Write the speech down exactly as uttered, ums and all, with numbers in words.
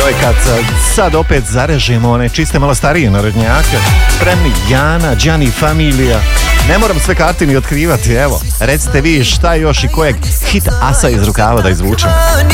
Joj, kad sad opet zarežemo one čiste malo starije narodnjake, spremni Jana, Gianni Familija. Ne moram sve karte ni otkrivati, evo. Recite vi šta još i kojeg hit asa iz rukava da izvučem.